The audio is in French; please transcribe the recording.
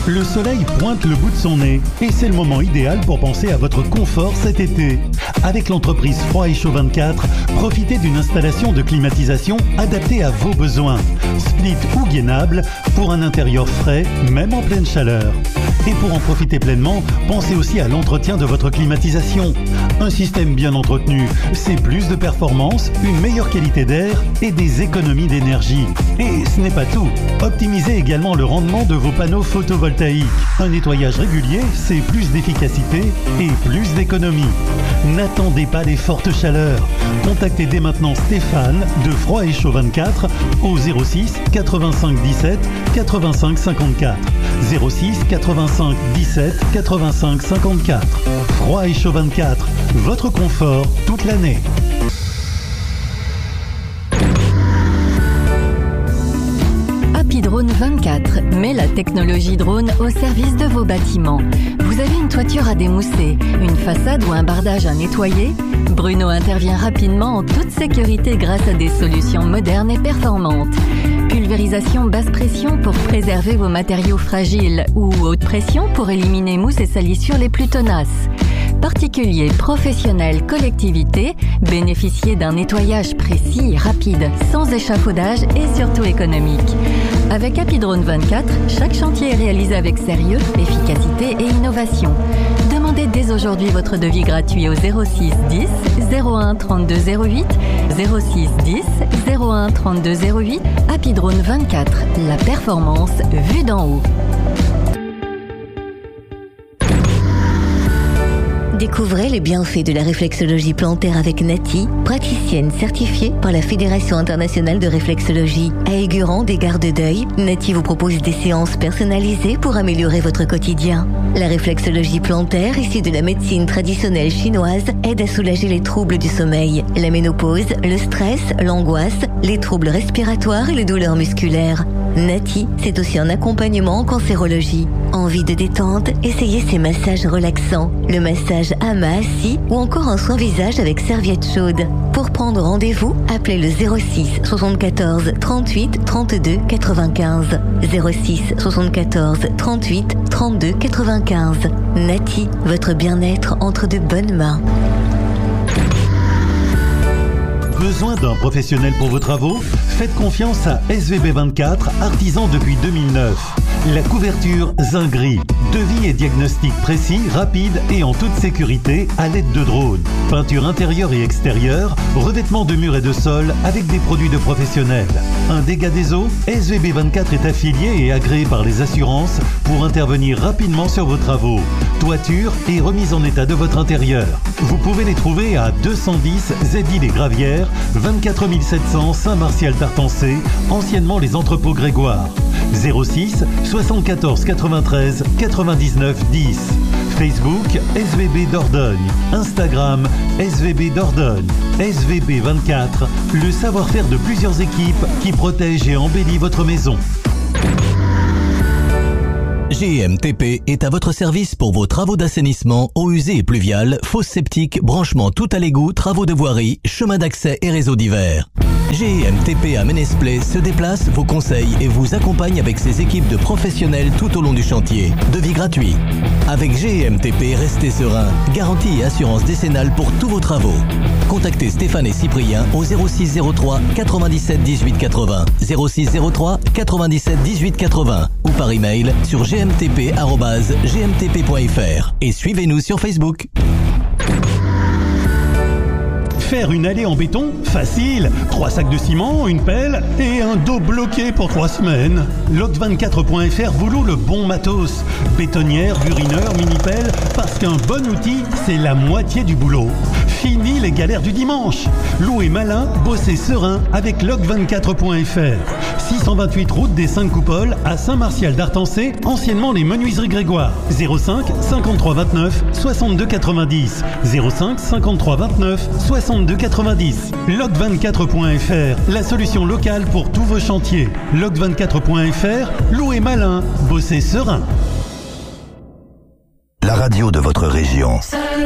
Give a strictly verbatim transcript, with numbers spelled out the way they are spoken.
Le soleil pointe le bout de son nez et c'est le moment idéal pour penser à votre confort cet été. Avec l'entreprise Froid et Chaud vingt-quatre, profitez d'une installation de climatisation adaptée à vos besoins. Split ou gainable pour un intérieur frais, même en pleine chaleur. Et pour en profiter pleinement, pensez aussi à l'entretien de votre climatisation. Un système bien entretenu, c'est plus de performance, une meilleure qualité d'air et des économies d'énergie. Et ce n'est pas tout. Optimisez également le rendement de vos panneaux photovoltaïques. Un nettoyage régulier, c'est plus d'efficacité et plus d'économie. N'attendez pas les fortes chaleurs. Contactez dès maintenant Stéphane de Froid et Chaud vingt-quatre au zéro six quatre-vingt-cinq dix-sept quatre-vingt-cinq cinquante-quatre. zéro six quatre-vingt-cinq dix-sept quatre-vingt-cinq cinquante-quatre. Froid et Chaud vingt-quatre, votre confort toute l'année. Drone vingt-quatre met la technologie drone au service de vos bâtiments. Vous avez une toiture à démousser, une façade ou un bardage à nettoyer? Bruno intervient rapidement en toute sécurité grâce à des solutions modernes et performantes. Pulvérisation basse pression pour préserver vos matériaux fragiles ou haute pression pour éliminer mousse et salissures les plus tenaces. Particuliers, professionnels, collectivités, bénéficiez d'un nettoyage précis et rapide, sans échafaudage et surtout économique. Avec Apidrone vingt-quatre, chaque chantier est réalisé avec sérieux, efficacité et innovation. Demandez dès aujourd'hui votre devis gratuit au zéro six dix zéro un trente-deux zéro huit, zéro six dix zéro un trente-deux zéro huit. Apidrone vingt-quatre, la performance vue d'en haut. Découvrez les bienfaits de la réflexologie plantaire avec Nati, praticienne certifiée par la Fédération internationale de réflexologie. À Aiguran des Gares de Deuil, Nati vous propose des séances personnalisées pour améliorer votre quotidien. La réflexologie plantaire, issue de la médecine traditionnelle chinoise, aide à soulager les troubles du sommeil, la ménopause, le stress, l'angoisse, les troubles respiratoires et les douleurs musculaires. Nati, c'est aussi un accompagnement en cancérologie. Envie de détente? Essayez ces massages relaxants. Le massage Ama assis ou encore un soin visage avec serviette chaude. Pour prendre rendez-vous, appelez le zéro six soixante-quatorze trente-huit trente-deux quatre-vingt-quinze. zéro six soixante-quatorze trente-huit trente-deux quatre-vingt-quinze. Nati, votre bien-être entre de bonnes mains. Besoin d'un professionnel pour vos travaux? Faites confiance à S V B vingt-quatre, artisan depuis deux mille neuf. La couverture Zingri. Devis et diagnostic précis, rapide et en toute sécurité à l'aide de drones. Peinture intérieure et extérieure, revêtement de murs et de sol avec des produits de professionnels. Un dégât des eaux? S V B vingt-quatre est affilié et agréé par les assurances pour intervenir rapidement sur vos travaux. Toiture et remise en état de votre intérieur. Vous pouvez les trouver à deux cent dix Zédille-les-Gravières, vingt-quatre mille sept cents Saint-Martial-Tartancé, anciennement les entrepôts Grégoire. zéro six soixante-quatorze quatre-vingt-treize quatre-vingt-dix-neuf dix. Facebook S V B Dordogne. Instagram S V B Dordogne. S V B vingt-quatre, le savoir-faire de plusieurs équipes qui protègent et embellit votre maison. G M T P est à votre service pour vos travaux d'assainissement, eaux usées et pluviales, fosses septiques, branchements tout à l'égout, travaux de voirie, chemins d'accès et réseaux divers. G M T P à Ménesplay se déplace, vous conseille et vous accompagne avec ses équipes de professionnels tout au long du chantier. Devis gratuit. Avec G M T P, restez serein. Garantie et assurance décennale pour tous vos travaux. Contactez Stéphane et Cyprien au zéro six zéro trois quatre-vingt-dix-sept dix-huit quatre-vingts, zéro six zéro trois quatre-vingt-dix-sept dix-huit quatre-vingts ou par email sur g m t p arobase g m t p point f r et suivez-nous sur Facebook. Faire une allée en béton? Facile. Trois sacs de ciment, une pelle et un dos bloqué pour trois semaines. Loc vingt-quatre point f r vous loue le bon matos. Bétonnière, burineur, mini-pelle, parce qu'un bon outil, c'est la moitié du boulot. Fini les galères du dimanche. Louez malin, bossez serein avec Loc vingt-quatre point f r. six cent vingt-huit route des cinq Coupoles à Saint-Martial-d'Artancé, anciennement les menuiseries Grégoire. zéro cinq cinquante-trois vingt-neuf soixante-deux quatre-vingt-dix. zéro cinq cinquante-trois vingt-neuf soixante-deux quatre-vingt-dix. Loc vingt-quatre point f r, la solution locale pour tous vos chantiers. Loc vingt-quatre point f r, louez malin, bossez serein. La radio de votre région.